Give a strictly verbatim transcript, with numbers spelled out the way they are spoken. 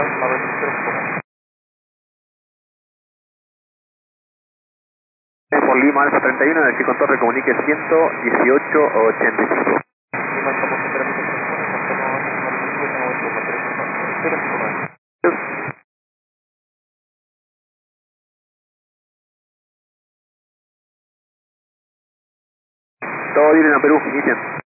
Alfa Romeo. Por Lima Alfa treinta y uno, el con torre comunique ciento dieciocho ochenta y cinco. Lima Alfa por temperamento Todo bien en Perú, inician.